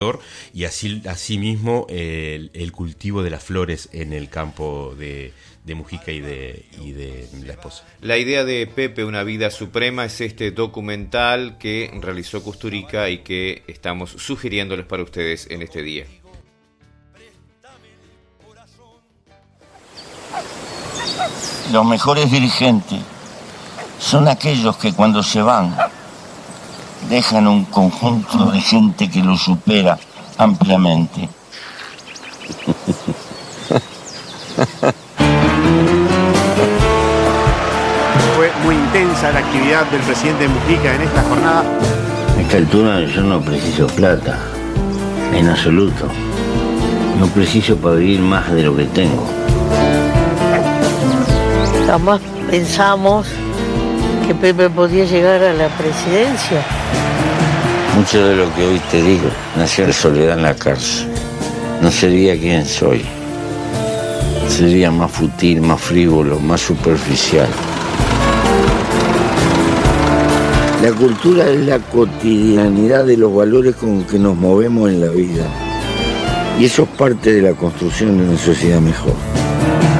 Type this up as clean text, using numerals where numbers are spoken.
y asimismo el cultivo de las flores en el campo de Mujica y de la esposa. La idea de Pepe, una vida suprema, es este documental que realizó Kusturica y que estamos sugiriéndoles para ustedes en este día. Los mejores dirigentes son aquellos que cuando se van dejan un conjunto de gente que los supera ampliamente. Fue muy intensa la actividad del presidente Mujica en esta jornada. A esta altura yo no preciso plata, en absoluto. No preciso para vivir más de lo que tengo. Jamás pensamos que Pepe podía llegar a la presidencia. Mucho de lo que hoy te digo nació en soledad en la cárcel. No sería quien soy. Sería más fútil, más frívolo, más superficial. La cultura es la cotidianidad de los valores con que nos movemos en la vida. Y eso es parte de la construcción de una sociedad mejor.